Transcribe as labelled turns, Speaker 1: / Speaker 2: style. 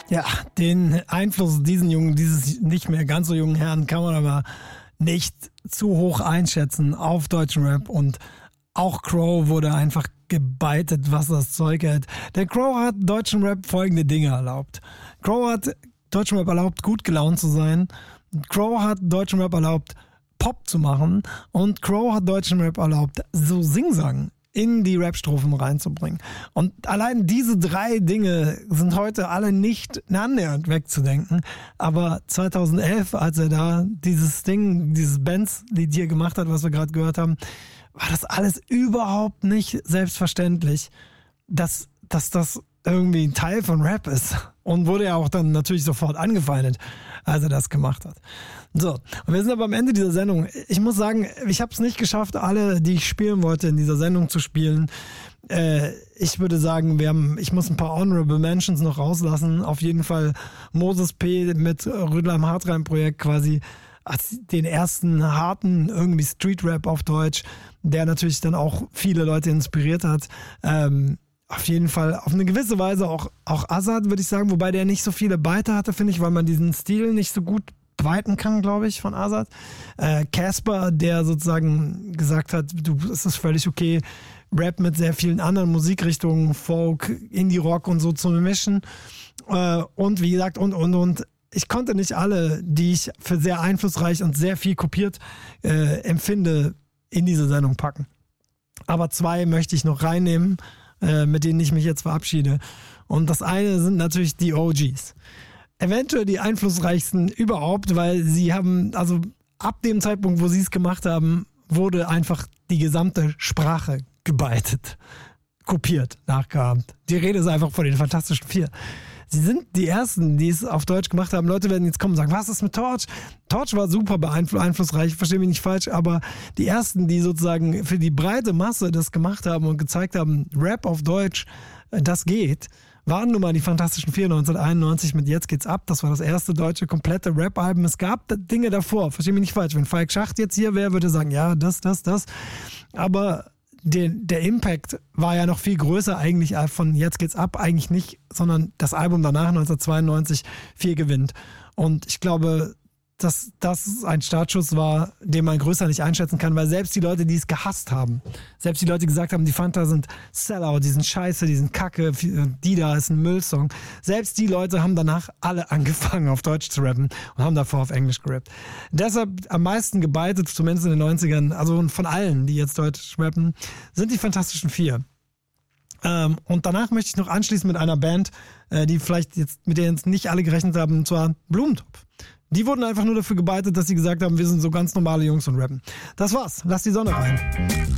Speaker 1: Ja, den Einfluss dieses nicht mehr ganz so jungen Herrn kann man aber nicht zu hoch einschätzen auf deutschen Rap, und auch Crow wurde einfach gebeitet, was das Zeug hält. Der Crow hat deutschen Rap folgende Dinge erlaubt. Crow hat deutschen Rap erlaubt, gut gelaunt zu sein. Crow hat deutschen Rap erlaubt, Pop zu machen. Und Crow hat deutschen Rap erlaubt, so Singsang in die Rap-Strophen reinzubringen. Und allein diese 3 Dinge sind heute alle nicht annähernd wegzudenken. Aber 2011, als er da dieses Benz-Lied hier gemacht hat, was wir gerade gehört haben, war das alles überhaupt nicht selbstverständlich, dass das irgendwie ein Teil von Rap ist. Und wurde ja auch dann natürlich sofort angefeindet, als er das gemacht hat. So, und wir sind aber am Ende dieser Sendung. Ich muss sagen, ich habe es nicht geschafft, alle, die ich spielen wollte, in dieser Sendung zu spielen. Ich würde sagen, ich muss ein paar Honorable Mentions noch rauslassen. Auf jeden Fall Moses P. mit Rödler Hartrein Projekt quasi als den ersten harten irgendwie Street-Rap auf Deutsch, der natürlich dann auch viele Leute inspiriert hat. Auf jeden Fall auf eine gewisse Weise auch Azad, würde ich sagen, wobei der nicht so viele Beite hatte, finde ich, weil man diesen Stil nicht so gut beiten kann, glaube ich, von Azad. Casper, der sozusagen gesagt hat, es ist völlig okay, Rap mit sehr vielen anderen Musikrichtungen, Folk, Indie-Rock und so zu mischen. Und wie gesagt, und. Ich konnte nicht alle, die ich für sehr einflussreich und sehr viel kopiert empfinde, in diese Sendung packen. Aber 2 möchte ich noch reinnehmen, mit denen ich mich jetzt verabschiede. Und das eine sind natürlich die OGs. Eventuell die einflussreichsten überhaupt, weil sie haben, also ab dem Zeitpunkt, wo sie es gemacht haben, wurde einfach die gesamte Sprache gebeitet, kopiert, nachgeahmt. Die Rede ist einfach von den Fantastischen 4. Sie sind die Ersten, die es auf Deutsch gemacht haben. Leute werden jetzt kommen und sagen, was ist mit Torch? Torch war super einflussreich, verstehe mich nicht falsch, aber die Ersten, die sozusagen für die breite Masse das gemacht haben und gezeigt haben, Rap auf Deutsch, das geht, waren nun mal die Fantastischen 4 1991 mit Jetzt geht's ab. Das war das erste deutsche komplette Rap-Album. Es gab Dinge davor, verstehe mich nicht falsch. Wenn Falk Schacht jetzt hier wäre, würde er sagen, ja, das. Aber der Impact war ja noch viel größer eigentlich von Jetzt geht's ab, eigentlich nicht, sondern das Album danach 1992 viel gewinnt. Und ich glaube, dass das ein Startschuss war, den man größer nicht einschätzen kann, weil selbst die Leute, die es gehasst haben, selbst die Leute, die gesagt haben, die Fanta sind Sellout, die sind scheiße, die sind kacke, die da ist ein Müllsong, selbst die Leute haben danach alle angefangen auf Deutsch zu rappen und haben davor auf Englisch gerappt. Deshalb am meisten gebeitet, zumindest in den 90ern, also von allen, die jetzt Deutsch rappen, sind die Fantastischen 4. Und danach möchte ich noch anschließen mit einer Band, die vielleicht jetzt, mit der jetzt nicht alle gerechnet haben, und zwar Blumentopf. Die wurden einfach nur dafür gebeitet, dass sie gesagt haben, wir sind so ganz normale Jungs und rappen. Das war's. Lass die Sonne rein.